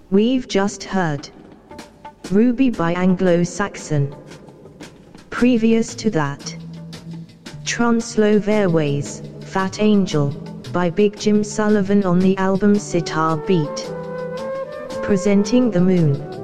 We've just heard Ruby by Anglo-Saxon. Previous to that, Translove Airways, Fat Angel, by Big Jim Sullivan on the album Sitar Beat. Presenting the Moon.